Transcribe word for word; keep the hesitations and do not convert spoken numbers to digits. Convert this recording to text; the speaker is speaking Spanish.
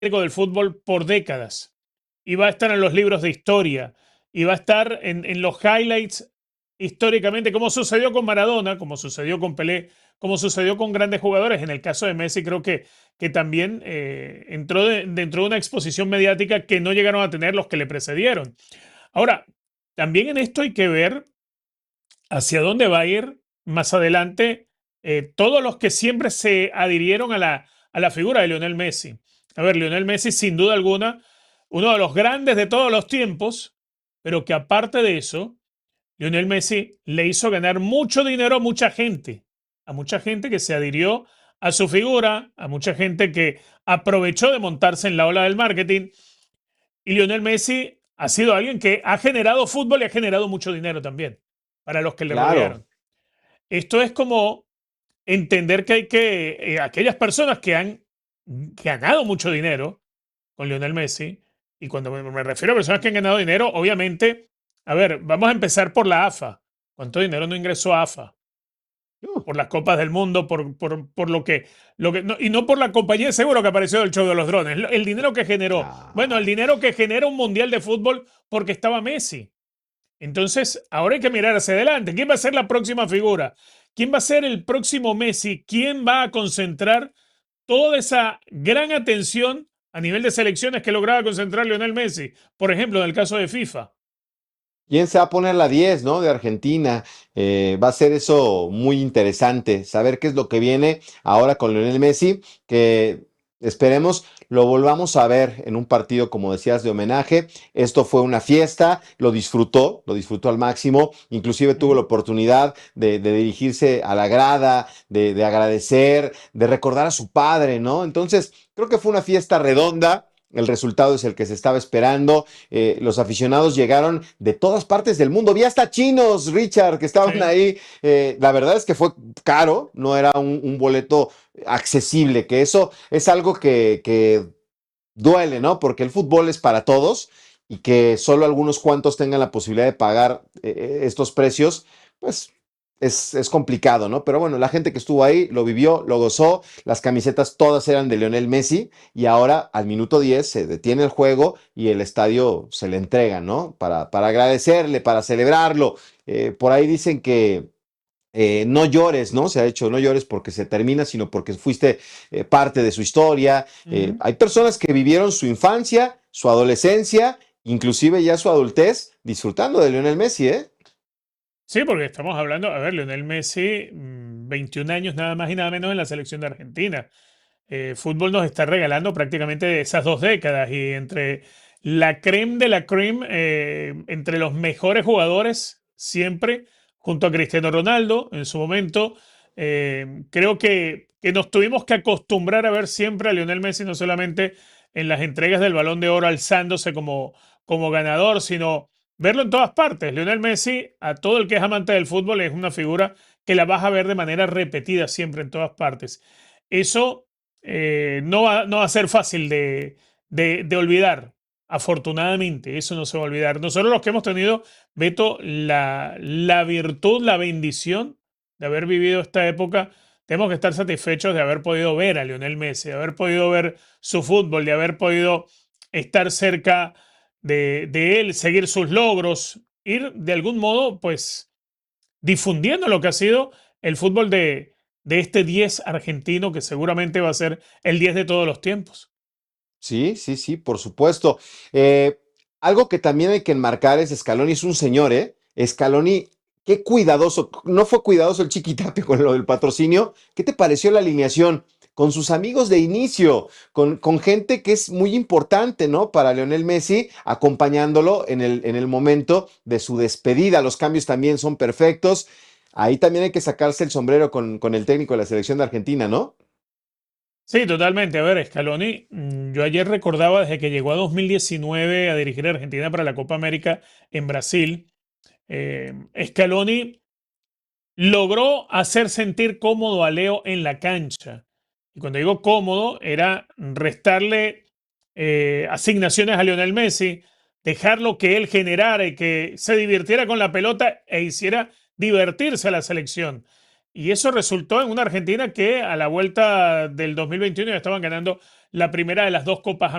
del fútbol por décadas y va a estar en los libros de historia y va a estar en, en los highlights históricamente, como sucedió con Maradona, como sucedió con Pelé, como sucedió con grandes jugadores. En el caso de Messi creo que, que también eh, entró de, dentro de una exposición mediática que no llegaron a tener los que le precedieron. Ahora, también en esto hay que ver hacia dónde va a ir más adelante eh, todos los que siempre se adhirieron a la, a la figura de Lionel Messi. A ver, Lionel Messi, sin duda alguna, uno de los grandes de todos los tiempos, pero que aparte de eso, Lionel Messi le hizo ganar mucho dinero a mucha gente, a mucha gente que se adhirió a su figura, a mucha gente que aprovechó de montarse en la ola del marketing. Y Lionel Messi ha sido alguien que ha generado fútbol y ha generado mucho dinero también para los que le Claro, rodearon. Esto es como entender que hay que, eh, aquellas personas que han ganado mucho dinero con Lionel Messi, y cuando me, me refiero a personas que han ganado dinero, obviamente, a ver, vamos a empezar por la AFA. ¿Cuánto dinero no ingresó AFA? uh, Por las copas del mundo, por, por, por lo que, lo que no, y no por la compañía de seguro que apareció del show de los drones, el dinero que generó, bueno, el claro. dinero que genera un mundial de fútbol porque estaba Messi. Entonces, ahora hay que mirar hacia adelante. ¿Quién va a ser la próxima figura? ¿Quién va a ser el próximo Messi? ¿Quién va a concentrar toda esa gran atención a nivel de selecciones que lograba concentrar Lionel Messi? Por ejemplo, en el caso de FIFA. ¿Quién se va a poner la diez, ¿no? De Argentina. Eh, va a ser eso muy interesante, saber qué es lo que viene ahora con Lionel Messi, que esperemos lo volvamos a ver en un partido, como decías, de homenaje. Esto fue una fiesta, lo disfrutó, lo disfrutó al máximo, inclusive tuvo la Ujú. oportunidad de, de dirigirse a la grada, de, de agradecer, de recordar a su padre, ¿no? Entonces, creo que fue una fiesta redonda. El resultado es el que se estaba esperando. Eh, los aficionados llegaron de todas partes del mundo. Vi hasta chinos, Richard, que estaban Sí. ahí. Eh, la verdad es que fue caro, no era un, un boleto accesible, que eso es algo que, que duele, ¿no? Porque el fútbol es para todos y que solo algunos cuantos tengan la posibilidad de pagar eh, estos precios, pues es, es, complicado, ¿no? Pero bueno, la gente que estuvo ahí lo vivió, lo gozó, las camisetas todas eran de Lionel Messi y ahora al minuto diez se detiene el juego y el estadio se le entrega, ¿no? Para, para agradecerle, para celebrarlo. Eh, por ahí dicen que eh, no llores, ¿no? Se ha hecho, no llores porque se termina, sino porque fuiste eh, parte de su historia. Eh, Ujú. hay personas que vivieron su infancia, su adolescencia, inclusive ya su adultez, disfrutando de Lionel Messi, ¿eh? Sí, porque estamos hablando, a ver, Lionel Messi, mm, veintiún años nada más y nada menos en la selección de Argentina. Eh, fútbol nos está regalando prácticamente esas dos décadas y entre la creme de la creme, eh, entre los mejores jugadores siempre, junto a Cristiano Ronaldo en su momento. Eh, creo que, que nos tuvimos que acostumbrar a ver siempre a Lionel Messi, no solamente en las entregas del Balón de Oro alzándose como, como ganador, sino verlo en todas partes. Lionel Messi, a todo el que es amante del fútbol, es una figura que la vas a ver de manera repetida siempre en todas partes. Eso eh, no, va, no va a ser fácil de, de, de olvidar. Afortunadamente, eso no se va a olvidar. Nosotros los que hemos tenido, Beto, la, la virtud, la bendición de haber vivido esta época, tenemos que estar satisfechos de haber podido ver a Lionel Messi, de haber podido ver su fútbol, de haber podido estar cerca de, de él, seguir sus logros, ir de algún modo, pues, difundiendo lo que ha sido el fútbol de, de este diez argentino que seguramente va a ser el diez de todos los tiempos. Sí, sí, sí, por supuesto. Eh, algo que también hay que enmarcar es Scaloni es un señor, ¿eh? Scaloni, qué cuidadoso. No fue cuidadoso el Chiquitape con lo del patrocinio. ¿Qué te pareció la alineación? Con sus amigos de inicio, con, con gente que es muy importante, ¿no? Para Lionel Messi, acompañándolo en el, en el momento de su despedida. Los cambios también son perfectos. Ahí también hay que sacarse el sombrero con, con el técnico de la selección de Argentina, ¿no? Sí, totalmente. A ver, Scaloni, mm, yo ayer recordaba desde que llegó a dos mil diecinueve a dirigir a Argentina para la Copa América en Brasil, eh, Scaloni logró hacer sentir cómodo a Leo en la cancha. Y cuando digo cómodo, era restarle eh, asignaciones a Lionel Messi, dejarlo que él generara y que se divirtiera con la pelota e hiciera divertirse a la selección. Y eso resultó en una Argentina que a la vuelta del dos mil veintiuno ya estaban ganando la primera de las dos Copas